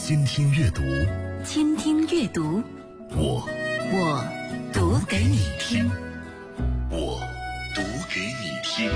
倾听阅读， 倾听阅读， 我读给你听， 我读给你听。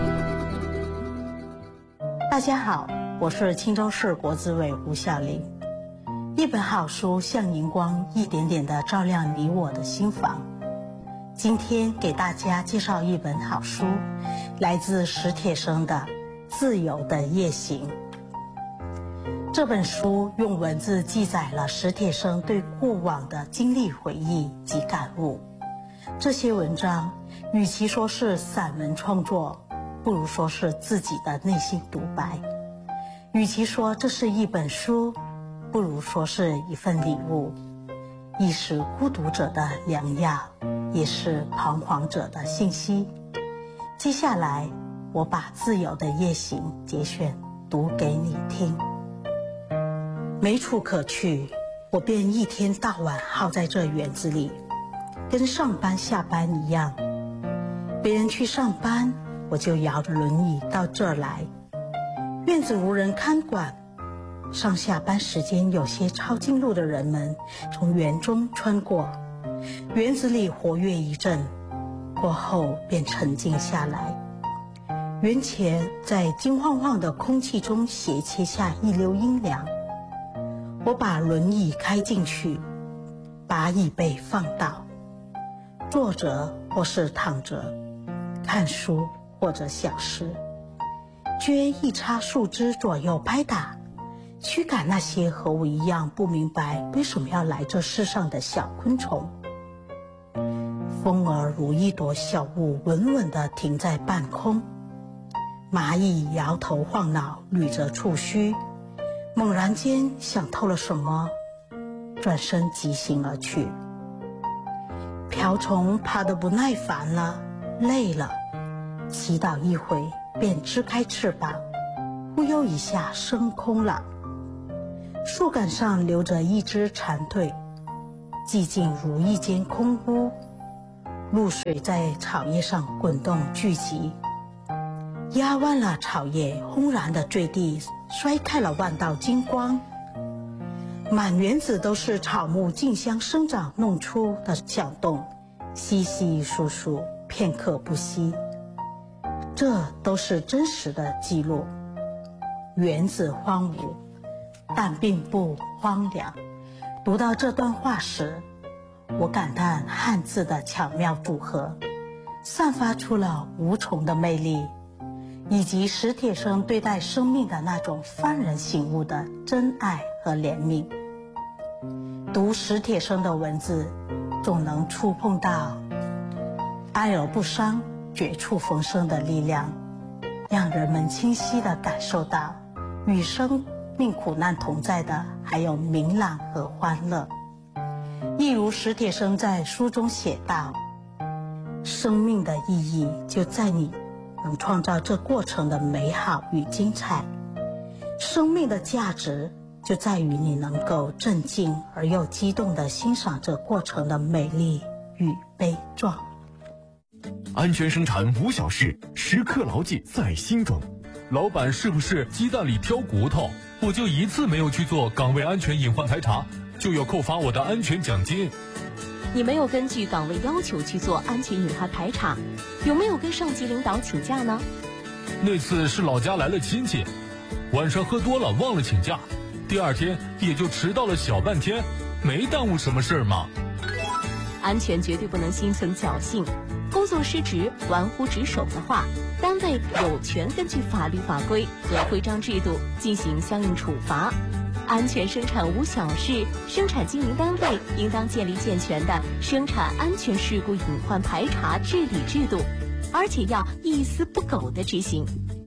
大家好，我是青州市国资委吴晓玲。一本好书像荧光，一点点地照亮你我的心房。今天给大家介绍一本好书，来自史铁生的《自由的夜行》。这本书用文字记载了史铁生对过往的经历回忆及感悟。这些文章与其说是散文创作，不如说是自己的内心独白；与其说这是一本书，不如说是一份礼物，亦是孤独者的良药，也是彷徨者的信息。接下来我把《自由的夜行》节选读给你听。没处可去，我便一天到晚耗在这园子里，跟上班下班一样。别人去上班，我就摇着轮椅到这儿来。院子无人看管，上下班时间有些抄近路的人们从园中穿过，园子里活跃一阵，过后便沉静下来。园前在金晃晃的空气中斜切下一溜阴凉。我把轮椅开进去，把椅背放倒，坐着或是躺着，看书或者想诗，撅一插树枝左右拍打，驱赶那些和我一样不明白为什么要来这世上的小昆虫。风儿如一朵小雾，稳稳地停在半空。蚂蚁摇头晃脑，捋着触须，猛然间想透了什么，转身疾行而去。瓢虫爬得不耐烦了，累了，祈祷一回，便支开翅膀，忽悠一下升空了。树干上留着一只蝉蜕，寂静如一间空屋，露水在草叶上滚动聚集，压弯了草叶，轰然地坠地，摔开了万道金光。满园子都是草木竞相生长弄出的响动，稀稀疏疏，片刻不息。这都是真实的记录。园子荒芜，但并不荒凉。读到这段话时，我感叹汉字的巧妙组合，散发出了无穷的魅力，以及史铁生对待生命的那种幡然醒悟的真爱和怜悯。读史铁生的文字，总能触碰到哀而不伤，绝处逢生的力量，让人们清晰地感受到与生命苦难同在的还有明朗和欢乐。一如史铁生在书中写道，生命的意义就在你能创造这过程的美好与精彩，生命的价值就在于你能够镇静而又激动地欣赏这过程的美丽与悲壮。 安全生产无小事，时刻牢记在心中。 老板是不是鸡蛋里挑骨头？我就一次没有去做岗位安全隐患排查，就要扣罚我的安全奖金。 你没有根据岗位要求去做安全隐患排查，有没有跟上级领导请假呢？ 那次是老家来了亲戚，晚上喝多了忘了请假，第二天也就迟到了小半天，没耽误什么事儿嘛。 安全绝对不能心存侥幸，工作失职、玩忽职守的话，单位有权根据法律法规和规章制度进行相应处罚。安全生产无小事，生产经营单位应当建立健全的生产安全事故隐患排查治理制度，而且要一丝不苟地执行。